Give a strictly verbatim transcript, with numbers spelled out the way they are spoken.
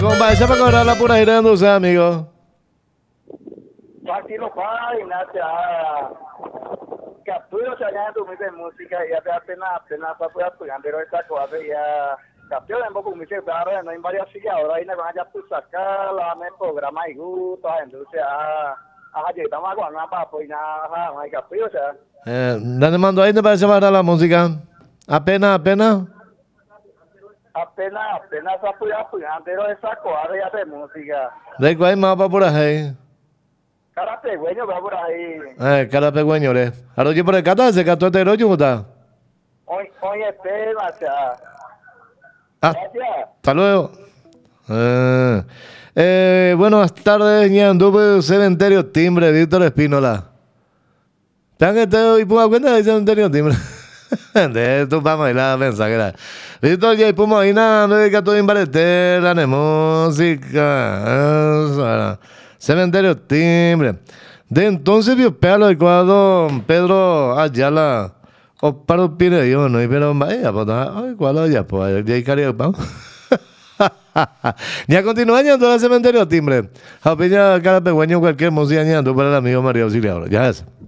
Compa, esa para cobrar la pura gira de Anduce, amigo. Tranquilo, pa, Ignacia. Captura se allá en tu de música y ya te apenas, apenas para poder estudiar, pero esta cosa ya. Captura en poco música, claro, no hay varias sillas, ahora hay una cosa ya tú sacar, la me programa y gusto, entonces, ah, ah, ya estamos con una papo y nada, no hay captura, o sea. Eh, ¿Dónde mando ahí te parece para la música? Apenas, apenas. Apenas, apenas para poder estudiar, pero esa cosa ya de música. De cuál más para por ahí. Cara pegüeño va por ahí. Eh, cara pegüeño, le. Ahora yo por el cata, se cató este rollo, ¿está? Hoy, hoy espera, o sea. Ah, Gracias. hasta luego. Eh, eh, buenas tardes, Ñandupe, Cementerio Timbre, Víctor Espínola. ¿Están que te y ponga cuenta del Cementerio Timbre? De tu vamos a ir a pensar que era. Víctor, ya y pongo ahí nada, no dedica todo en baletera, de música. Eso, Cementerio Timbre. De entonces vio pelo el cuadro Pedro Ayala. O paro pide yo, no, pero vaya, pues, ay, cuál ya, pues, ya hay cariño, vamos. Ni a continuar en todo el Cementerio Timbre. A piña cara pegüeño cualquier música ñando para el amigo María Auxiliadora. Ya es.